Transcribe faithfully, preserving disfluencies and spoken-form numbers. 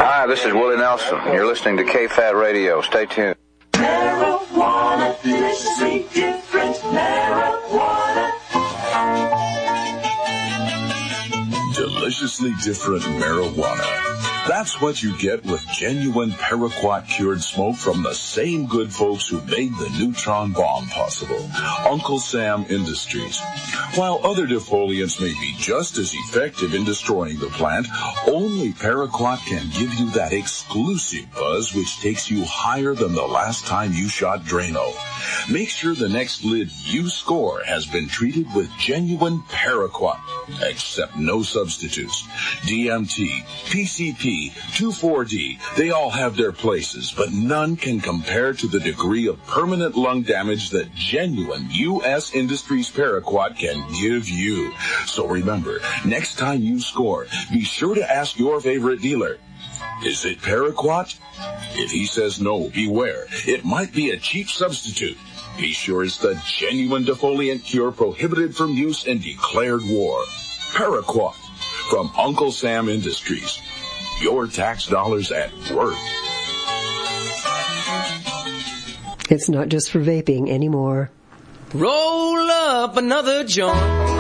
Hi, this is Willie Nelson. You're listening to K F A T Radio. Stay tuned. Marijuana, deliciously different marijuana. Deliciously different marijuana. That's what you get with genuine paraquat cured smoke from the same good folks who made the neutron bomb possible, Uncle Sam Industries. While other defoliants may be just as effective in destroying the plant, only paraquat can give you that exclusive buzz which takes you higher than the last time you shot Drano. Make sure the next lid you score has been treated with genuine paraquat, except no substitutes. D M T, P C P, two four D, they all have their places, but none can compare to the degree of permanent lung damage that genuine U S Industries paraquat can give you. So remember, next time you score, be sure to ask your favorite dealer, is it paraquat? If he says no, beware. It might be a cheap substitute. Be sure it's the genuine defoliant cure prohibited from use and declared war. Paraquat from Uncle Sam Industries. Your tax dollars at work. It's not just for vaping anymore. Roll up another joint.